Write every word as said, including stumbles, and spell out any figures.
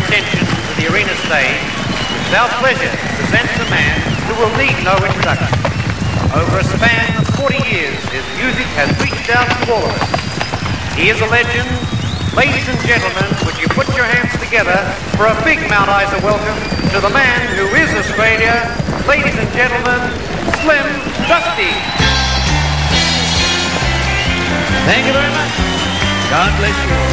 attention to the arena stage, it's our pleasure to present the man who will need no introduction. Over a span of forty years, his music has reached out to all of us. He is a legend. Ladies and gentlemen, would you put your hands together for a big Mount Isa welcome to the man who is Australia. Ladies and gentlemen, Slim Dusty. Thank you very much. God bless you.